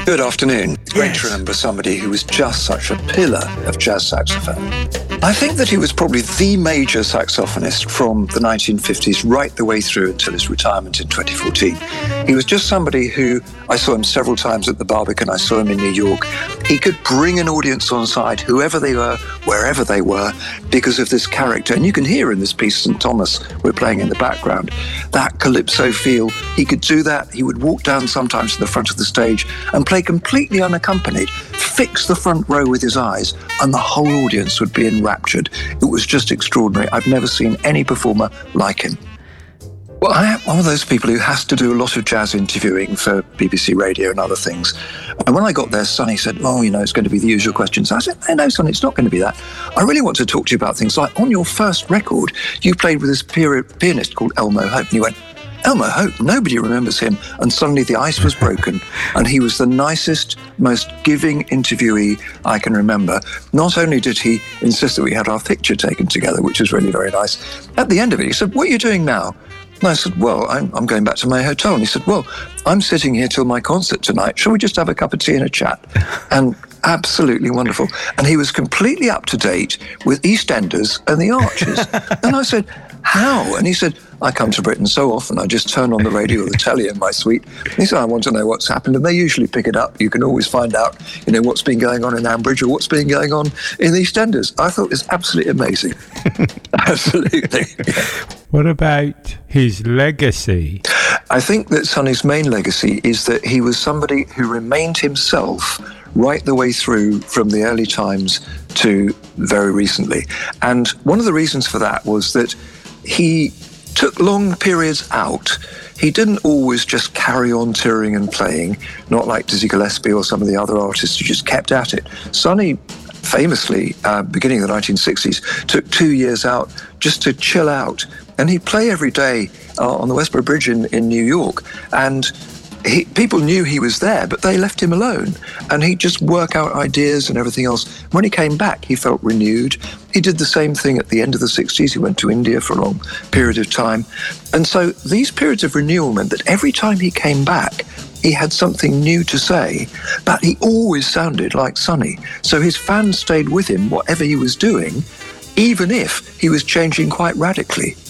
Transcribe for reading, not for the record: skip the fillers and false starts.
Good afternoon. Great to remember somebody who was just such a pillar of jazz saxophone. I think that he was probably the major saxophonist from the 1950s right the way through until his retirement in 2014. He was just somebody who, I saw him several times at the Barbican, I saw him in New York. He could bring an audience on side, whoever they were, wherever they were, because of this character. And you can hear in this piece, St. Thomas, we're playing in the background, that calypso feel. He could do that. He would walk down sometimes to the front of the stage and play completely unaccompanied, fix the front row with his eyes, and the whole audience would be enraptured. It was just extraordinary. I've never seen any performer like him. Well, I am one of those people who has to do a lot of jazz interviewing for BBC Radio and other things. And when I got there, Sonny said, it's going to be the usual questions. I said, no, Sonny, it's not going to be that. I really want to talk to you about things like on your first record, you played with this pianist called Elmo Hope. And you went, Elmo Hope, nobody remembers him. And suddenly the ice was broken. And he was the nicest, most giving interviewee I can remember. Not only did he insist that we had our picture taken together, which was really very nice, at the end of it, he said, what are you doing now? And I said, well, I'm going back to my hotel. And he said, well, I'm sitting here till my concert tonight. Shall we just have a cup of tea and a chat? And absolutely wonderful. And he was completely up to date with EastEnders and the Archers. And I said, how? And he said, I come to Britain so often, I just turn on the radio or the telly in my suite. And he said, I want to know what's happened. And they usually pick it up. You can always find out, what's been going on in Ambridge or what's been going on in EastEnders. I thought it was absolutely amazing. Absolutely. Yeah. What about his legacy? I think that Sonny's main legacy is that he was somebody who remained himself right the way through from the early times to very recently. And one of the reasons for that was that he took long periods out. He didn't always just carry on touring and playing, not like Dizzy Gillespie or some of the other artists who just kept at it. Sonny famously, beginning of the 1960s, took 2 years out just to chill out. And he'd play every day on the Westboro Bridge in New York. And people knew he was there, but they left him alone. And he'd just work out ideas and everything else. When he came back, he felt renewed. He did the same thing at the end of the 60s. He went to India for a long period of time. And so these periods of renewal meant that every time he came back, he had something new to say, but he always sounded like Sonny. So his fans stayed with him, whatever he was doing, even if he was changing quite radically.